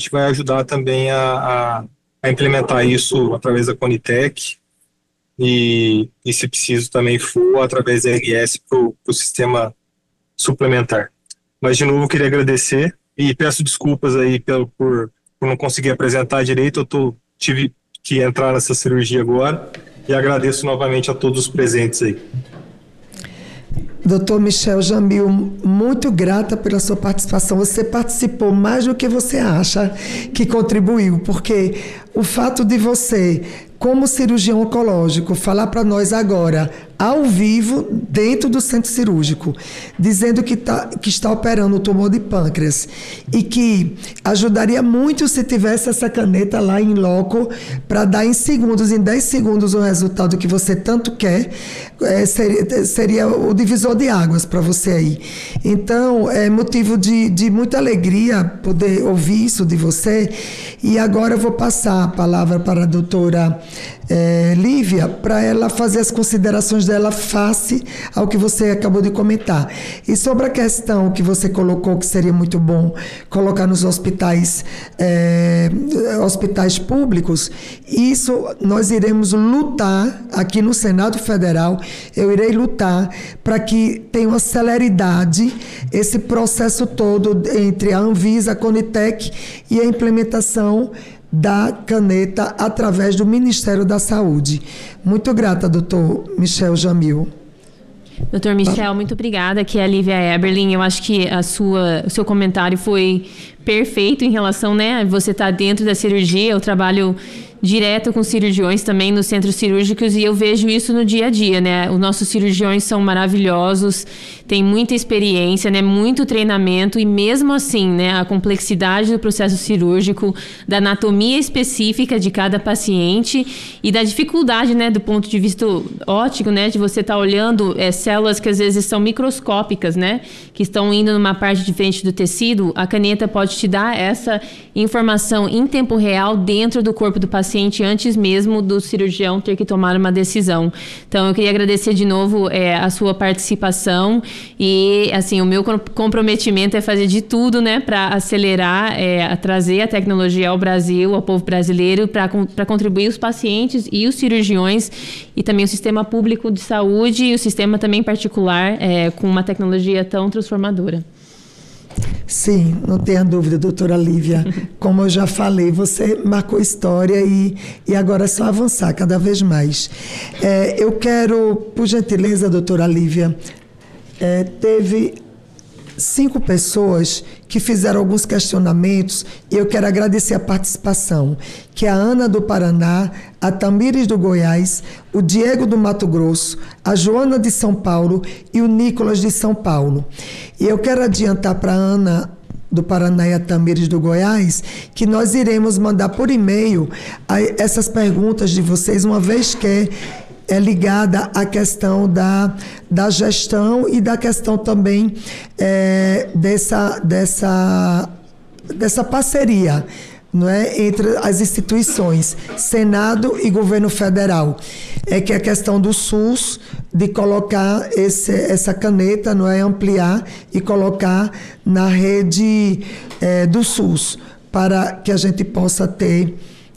gente vai ajudar também a implementar isso através da Conitec e se preciso também for através da RS para o sistema suplementar. Mas, de novo, eu queria agradecer e peço desculpas aí por não conseguir apresentar direito. Tive que entrar nessa cirurgia agora e agradeço novamente a todos os presentes aí. Doutor Michel Jamil, muito grata pela sua participação. Você participou mais do que você acha que contribuiu, porque o fato de você, como cirurgião oncológico, falar para nós agora, ao vivo, dentro do centro cirúrgico, dizendo que está operando o tumor de pâncreas e que ajudaria muito se tivesse essa caneta lá em loco para dar em 10 segundos o resultado que você tanto quer, seria o divisor de águas para você aí. Então, é motivo de muita alegria poder ouvir isso de você. E agora eu vou passar a palavra para a doutora Lívia, para ela fazer as considerações dela face ao que você acabou de comentar. E sobre a questão que você colocou, que seria muito bom colocar nos hospitais públicos, isso nós iremos lutar aqui no Senado Federal. Eu irei lutar para que tenha uma celeridade esse processo todo entre a Anvisa, a Conitec e a implementação da caneta através do Ministério da Saúde. Muito grata, doutor Michel Jamil. Doutor Michel, muito obrigada. Aqui é a Lívia Eberlin. Eu acho que o seu comentário foi perfeito em relação, né? Você está dentro da cirurgia, eu trabalho direto com cirurgiões também nos centros cirúrgicos e eu vejo isso no dia a dia, né? Os nossos cirurgiões são maravilhosos, têm muita experiência, né? Muito treinamento e mesmo assim, né? A complexidade do processo cirúrgico, da anatomia específica de cada paciente e da dificuldade, né? Do ponto de vista óptico, né? De você estar olhando células que às vezes são microscópicas, né? Que estão indo numa parte diferente do tecido, a caneta pode te dar essa informação em tempo real dentro do corpo do paciente antes mesmo do cirurgião ter que tomar uma decisão. Então, eu queria agradecer de novo a sua participação e, assim, o meu comprometimento é fazer de tudo, né, para acelerar, a trazer a tecnologia ao Brasil, ao povo brasileiro, para contribuir os pacientes e os cirurgiões e também o sistema público de saúde e o sistema também particular com uma tecnologia tão transformadora. Sim, não tenha dúvida, doutora Lívia. Como eu já falei, você marcou história e agora é só avançar cada vez mais. Eu quero, por gentileza, doutora Lívia, teve 5 pessoas que fizeram alguns questionamentos e eu quero agradecer a participação, que é a Ana do Paraná, a Tamires do Goiás, o Diego do Mato Grosso, a Joana de São Paulo e o Nicolas de São Paulo. E eu quero adiantar para a Ana do Paraná e a Tamires do Goiás que nós iremos mandar por e-mail essas perguntas de vocês, uma vez que é ligada à questão da gestão e da questão também dessa parceria, não é, entre as instituições, Senado e Governo Federal. Que é a questão do SUS, de colocar essa caneta, não é, ampliar e colocar na rede do SUS, para que a gente possa ter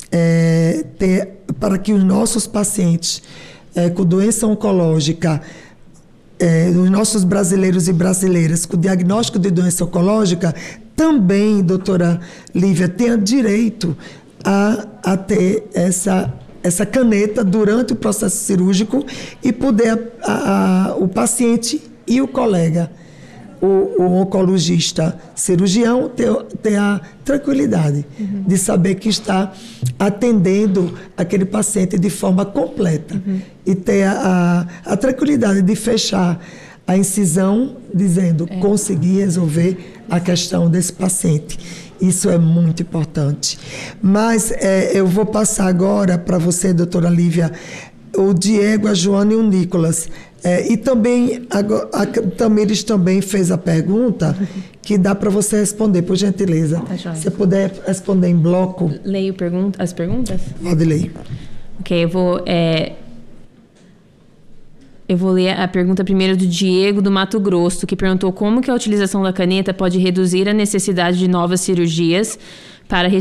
para que os nossos pacientes com doença oncológica, os nossos brasileiros e brasileiras com diagnóstico de doença oncológica, também, doutora Lívia, tenha direito a ter essa caneta durante o processo cirúrgico e poder o paciente e o colega, o oncologista cirurgião, ter a tranquilidade de saber que está atendendo aquele paciente de forma completa e ter a tranquilidade de fechar a incisão dizendo consegui resolver a questão desse paciente. Isso é muito importante. Mas eu vou passar agora para você, doutora Lívia, o Diego, a Joana e o Nicolas. E também a Tamires também fez a pergunta que dá para você responder, por gentileza. Tá, joia. Se puder responder em bloco. Leio as perguntas? Pode ler. Ok, eu vou ler a pergunta primeiro do Diego do Mato Grosso, que perguntou como que a utilização da caneta pode reduzir a necessidade de novas cirurgias para